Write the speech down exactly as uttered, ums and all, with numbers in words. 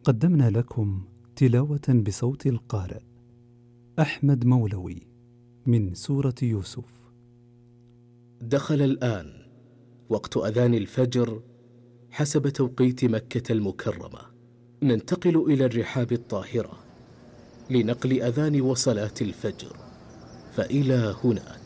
قدمنا لكم تلاوة بصوت القارئ أحمد مولوي من سورة يوسف. دخل الآن وقت أذان الفجر حسب توقيت مكة المكرمة. ننتقل إلى الرحاب الطاهرة لنقل أذان وصلاة الفجر، فإلى هناك.